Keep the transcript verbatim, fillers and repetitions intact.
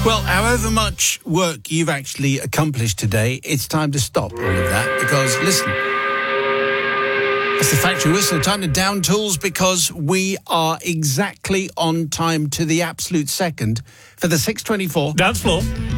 Well, however much work you've actually accomplished today, it's time to stop all of that because, listen, it's the factory whistle. Time to down tools because we are exactly on time to the absolute second for the six twenty-four Dance floor.